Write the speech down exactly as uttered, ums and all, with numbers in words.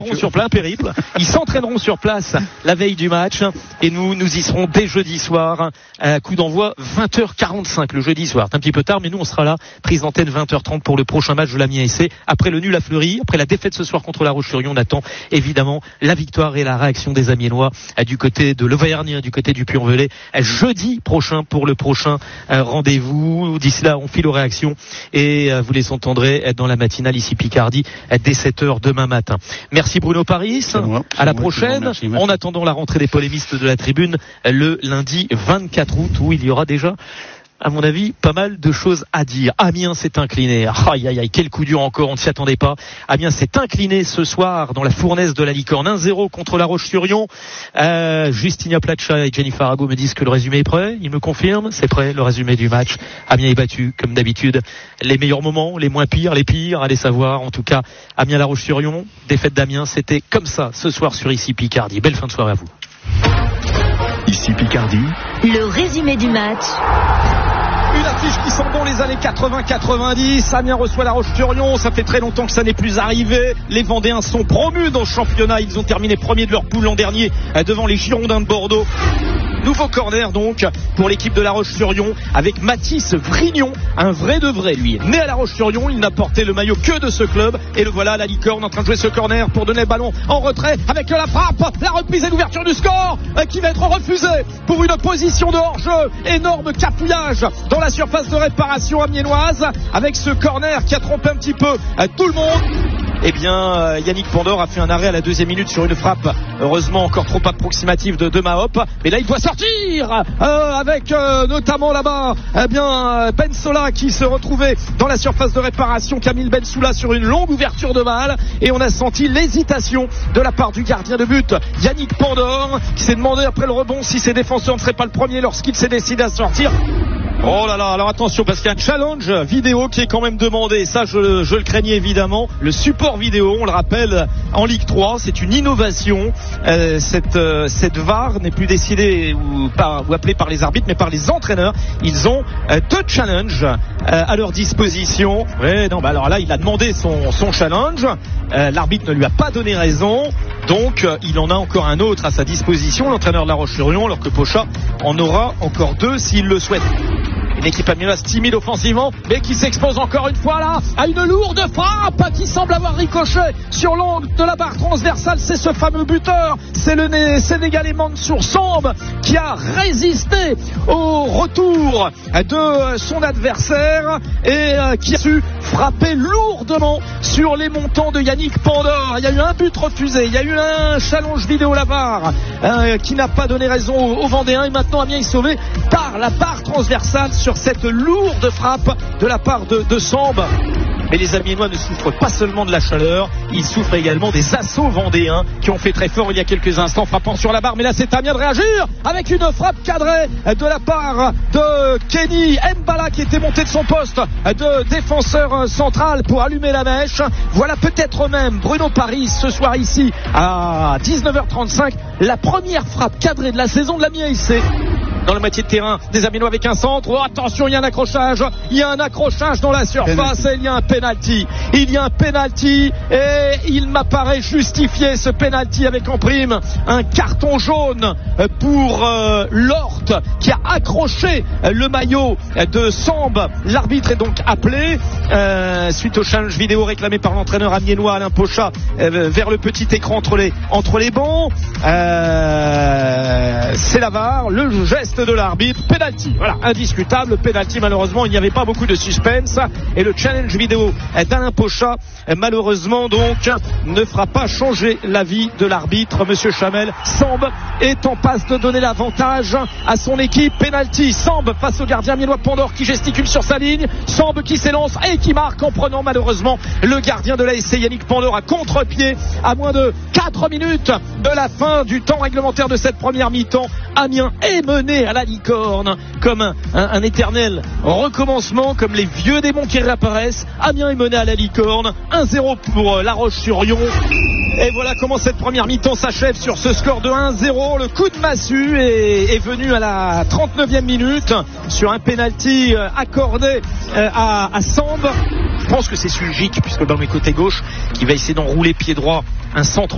sur plein périple. Ils s'entraîneront sur place la veille du match et nous nous y serons dès jeudi soir. À coup d'envoi vingt heures quarante-cinq le jeudi soir. C'est un petit peu tard, mais nous on sera là, prise d'antenne vingt heures trente pour le prochain match de l'Amiens S C. Après le nul à Fleury, après la défaite ce soir contre La Roche-sur-Yon, on attend évidemment la victoire et la réaction des Amiénois du côté de l'Auvergne, du côté du Puy-en-Velay jeudi prochain pour le prochain rendez-vous. D'ici là, on file aux réactions et vous les entendrez dans la matinale ici Picardie dès sept heures demain matin. Merci Bruno Paris, moi, à la moi, prochaine. merci, merci. En attendant la rentrée des polémistes de la tribune le lundi vingt-quatre août où il y aura déjà, à mon avis, pas mal de choses à dire. Amiens s'est incliné. Aïe, aïe, aïe, quel coup dur encore, on ne s'y attendait pas. Amiens s'est incliné ce soir dans la fournaise de la Licorne. un zéro contre La Roche-sur-Yon. Euh, Justinia Placha et Jenny Farago me disent que le résumé est prêt. Ils me confirment, c'est prêt, le résumé du match. Amiens est battu, comme d'habitude. Les meilleurs moments, les moins pires, les pires, allez savoir. En tout cas, Amiens La Roche-sur-Yon, défaite d'Amiens, c'était comme ça ce soir sur Ici Picardie. Belle fin de soirée à vous. Ici Picardie. Le résumé du match. Une affiche qui sent bon les années quatre-vingts quatre-vingt-dix. Amiens reçoit La Roche-sur-Yon. Ça fait très longtemps que ça n'est plus arrivé. Les Vendéens sont promus dans le championnat. Ils ont terminé premier de leur poule l'an dernier devant les Girondins de Bordeaux. Nouveau corner donc pour l'équipe de La Roche-sur-Yon avec Mathis Vrignon, un vrai de vrai lui. Né à La Roche-sur-Yon, il n'a porté le maillot que de ce club et le voilà à la Licorne en train de jouer ce corner pour donner le ballon en retrait avec la frappe, la reprise et l'ouverture du score qui va être refusée pour une position de hors-jeu. Énorme cafouillage dans la surface de réparation amiénoise avec ce corner qui a trompé un petit peu tout le monde. Eh bien, Yannick Pandor a fait un arrêt à la deuxième minute sur une frappe, heureusement encore trop approximative de, de Mahop. Mais là, il doit sortir euh, avec euh, notamment là-bas, eh bien, Bensola qui se retrouvait dans la surface de réparation. Camille Bensoula sur une longue ouverture de balle. Et on a senti l'hésitation de la part du gardien de but, Yannick Pandor, qui s'est demandé après le rebond si ses défenseurs ne seraient pas le premier lorsqu'il s'est décidé à sortir. Oh là là, alors attention parce qu'il y a un challenge vidéo qui est quand même demandé. Ça, je, je le craignais évidemment. Le support vidéo, on le rappelle, en Ligue trois, c'est une innovation. Euh, cette, euh, cette V A R n'est plus décidée ou, par, ou appelée par les arbitres, mais par les entraîneurs. Ils ont euh, deux challenges euh, à leur disposition. Ouais, non, bah alors là, il a demandé son, son challenge. Euh, l'arbitre ne lui a pas donné raison. Donc, euh, il en a encore un autre à sa disposition, l'entraîneur de La Roche-sur-Yon, alors que Pocha en aura encore deux s'il le souhaite. Une équipe amiénoise timide offensivement, mais qui s'expose encore une fois là à une lourde frappe qui semble avoir ricoché sur l'angle de la barre transversale. C'est ce fameux buteur, c'est le Sénégalais Mansour Samb qui a résisté au retour de son adversaire et qui a su frapper lourdement sur les montants de Yannick Pandor. Il y a eu un but refusé, il y a eu un challenge vidéo la V A R euh, qui n'a pas donné raison aux, aux Vendéens et maintenant Amiens est sauvé par la barre transversale sur cette lourde frappe de la part de, de Samb. Mais les Amiénois ne souffrent pas seulement de la chaleur, ils souffrent également des assauts vendéens qui ont fait très fort il y a quelques instants, frappant sur la barre. Mais là, c'est Amiens de réagir avec une frappe cadrée de la part de Kenny Mbala qui était monté de son poste de défenseur central pour allumer la mèche. Voilà peut-être même Bruno Paris ce soir ici à dix-neuf heures trente-cinq, la première frappe cadrée de la saison de l'Amiens S C. Dans la moitié de terrain des Amiénois avec un centre. Oh, attention, il y a un accrochage. Il y a un accrochage dans la surface et il y a un penalty. Il y a un penalty et il m'apparaît justifié ce penalty avec en prime un carton jaune pour euh, Lort qui a accroché le maillot de Samb. L'arbitre est donc appelé euh, suite au challenge vidéo réclamé par l'entraîneur amiénois Alain Pocha euh, vers le petit écran entre les, entre les bancs. Euh, c'est la V A R, le geste de l'arbitre, penalty, voilà, indiscutable, penalty. Malheureusement, il n'y avait pas beaucoup de suspense et le challenge vidéo d'Alain Pocha, malheureusement donc, ne fera pas changer l'avis de l'arbitre. Monsieur Chamel, Samb est en passe de donner l'avantage à son équipe. Penalty, Samb face au gardien amiénois Pandor qui gesticule sur sa ligne. Samb qui s'élance et qui marque en prenant malheureusement le gardien de l'A S C Yannick Pandor à contre-pied à moins de quatre minutes de la fin du temps réglementaire de cette première mi-temps. Amiens est mené à la Licorne comme un, un, un éternel recommencement, comme les vieux démons qui réapparaissent. Amiens est mené à la Licorne, un zéro pour La Roche-sur-Yon. Et voilà comment cette première mi-temps s'achève sur ce score de un zéro. Le coup de massue est, est venu à la trente-neuvième minute sur un penalty accordé à, à Samb. Je pense que c'est Suljic, puisque dans mes côtés gauche, qui va essayer d'enrouler pied droit un centre